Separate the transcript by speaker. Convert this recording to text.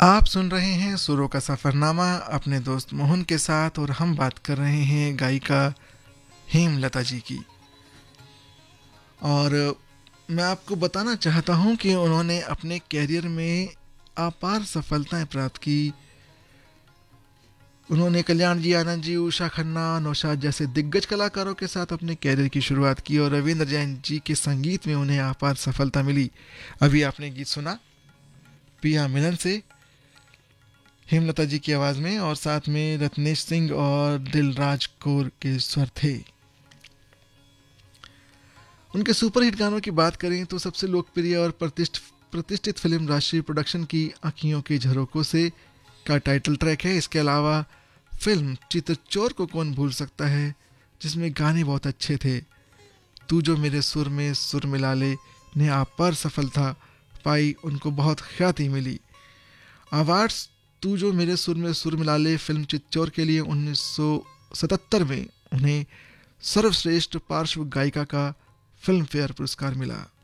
Speaker 1: आप सुन रहे हैं सुरों का सफ़रनामा अपने दोस्त मोहन के साथ, और हम बात कर रहे हैं गायिका हेमलता जी की। और मैं आपको बताना चाहता हूं कि उन्होंने अपने कैरियर में अपार सफलताएं प्राप्त की। उन्होंने कल्याण जी, आनंद जी, उषा खन्ना, नौशाद जैसे दिग्गज कलाकारों के साथ अपने कैरियर की शुरुआत की, और रविंद्र जैन जी के संगीत में उन्हें अपार सफलता मिली। अभी आपने गीत सुना पिया मिलन से, हेमलता जी की आवाज़ में, और साथ में रत्नेश सिंह और दिलराज कौर के स्वर थे। उनके सुपरहिट गानों की बात करें तो सबसे लोकप्रिय और प्रतिष्ठित फिल्म राष्ट्रीय प्रोडक्शन की आँखियों के झरोकों से का टाइटल ट्रैक है। इसके अलावा फिल्म चितचोर को कौन भूल सकता है, जिसमें गाने बहुत अच्छे थे। तू जो मेरे सुर में सुर मिला ले ने अपार सफलता पाई, उनको बहुत ख्याति मिली। अवार्ड्स: तू जो मेरे सुर में सुर मिला ले फिल्म चितचोर के लिए 1977 में उन्हें सर्वश्रेष्ठ पार्श्व गायिका का फिल्म फेयर पुरस्कार मिला।